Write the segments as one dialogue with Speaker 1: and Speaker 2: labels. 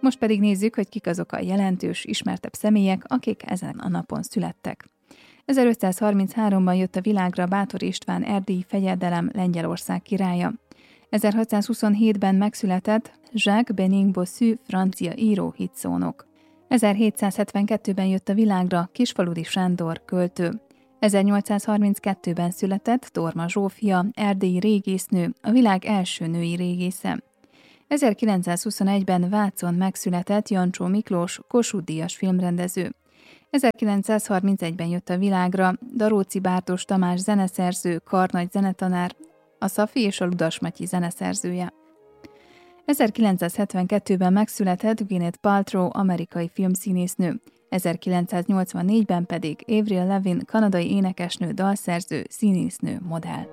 Speaker 1: Most pedig nézzük, hogy kik azok a jelentős, ismertebb személyek, akik ezen a napon születtek. 1533-ban jött a világra Báthor István erdélyi fejedelem Lengyelország királya. 1627-ben megszületett Jacques Bénigne Bossu, francia író, hitszónok. 1772-ben jött a világra Kisfaludy Sándor, költő. 1832-ben született Torma Zsófia, erdélyi régésznő, a világ első női régésze. 1921-ben Vácon megszületett Jancsó Miklós, Kossuth-díjas filmrendező. 1931-ben jött a világra Daróczi Bárdos Tamás zeneszerző, karnagy zenetanár, a Szafi és a Ludas Matyi zeneszerzője. 1972-ben megszületett Gwyneth Paltrow, amerikai filmszínésznő, 1984-ben pedig Avril Lavigne, kanadai énekesnő, dalszerző, színésznő, modell.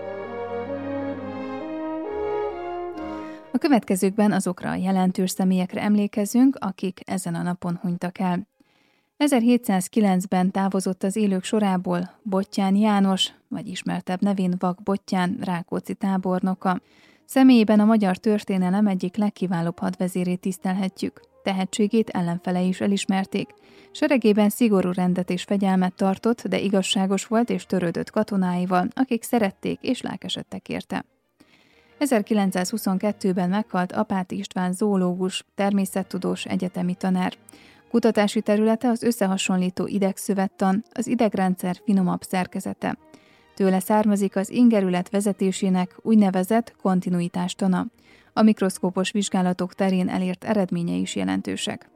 Speaker 1: A következőkben azokra a jelentős személyekre emlékezünk, akik ezen a napon hunytak el. 1709-ben távozott az élők sorából Bottyán János, vagy ismertebb nevén Vak Bottyán, Rákóczi tábornoka. Személyében a magyar történelem egyik legkiválóbb hadvezérét tisztelhetjük. Tehetségét ellenfelei is elismerték. Seregében szigorú rendet és fegyelmet tartott, de igazságos volt és törődött katonáival, akik szerették és lelkesedtek érte. 1922-ben meghalt Apáti István zoológus, természettudós, egyetemi tanár. Kutatási területe az összehasonlító idegszövettan, az idegrendszer finomabb szerkezete. Tőle származik az ingerület vezetésének úgynevezett kontinuitástana. A mikroszkópos vizsgálatok terén elért eredményei is jelentősek.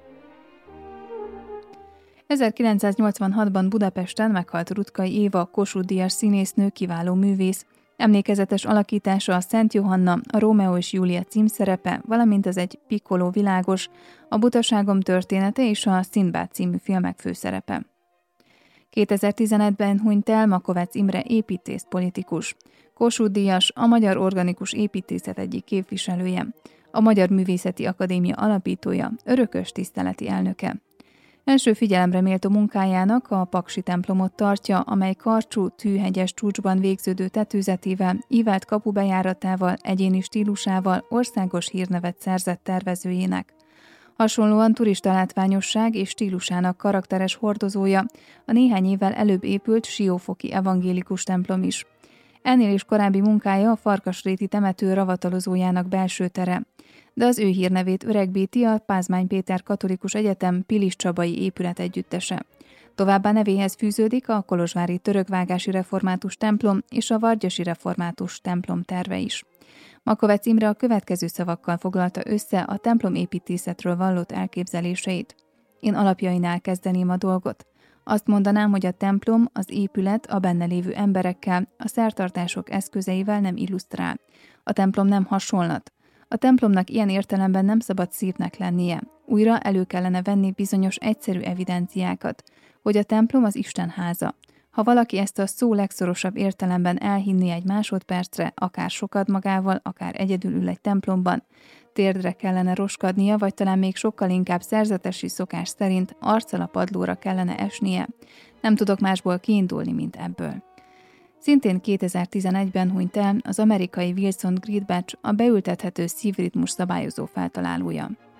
Speaker 1: 1986-ban Budapesten meghalt Rutkai Éva, Kossuth-díjas színésznő, kiváló művész. Emlékezetes alakítása a Szent Johanna, a Rómeó és Júlia címszerepe, valamint az Egy Piccoló világos, a Butaságom története és a Szindbád című filmek főszerepe. 2011-ben hunyt el Makovec Imre építész politikus. Kossuth-díjas, a magyar organikus építészet egyik képviselője, a Magyar Művészeti Akadémia alapítója, örökös tiszteleti elnöke. Első figyelemre méltó munkájának a Paksi templomot tartja, amely karcsú, tűhegyes csúcsban végződő tetőzetével, ívelt kapubejáratával, egyéni stílusával országos hírnevet szerzett tervezőjének. Hasonlóan turista látványosság és stílusának karakteres hordozója a néhány évvel előbb épült siófoki evangélikus templom is. Ennél is korábbi munkája a Farkasréti temető ravatalozójának belső tere, de az ő hírnevét öregbíti a Pázmány Péter Katolikus Egyetem Pilis-Csabai épület együttese. Továbbá nevéhez fűződik a kolozsvári törökvágási református templom és a vargyasi református templom terve is. Makovec Imre a következő szavakkal foglalta össze a templomépítészetről vallott elképzeléseit. Én alapjainál kezdeném a dolgot. Azt mondanám, hogy a templom, az épület a benne lévő emberekkel, a szertartások eszközeivel nem illusztrál. A templom nem hasonlat. A templomnak ilyen értelemben nem szabad szívnek lennie. Újra elő kellene venni bizonyos egyszerű evidenciákat, hogy a templom az Isten háza. Ha valaki ezt a szó legszorosabb értelemben elhinni egy másodpercre, akár sokad magával, akár egyedül ül egy templomban, térdre kellene roskadnia, vagy talán még sokkal inkább szerzetesi szokás szerint arccal a padlóra kellene esnie. Nem tudok másból kiindulni, mint ebből. Szintén 2011-ben hunyt el az amerikai Wilson Greatbatch, a beültethető szívritmus szabályozó feltalálója.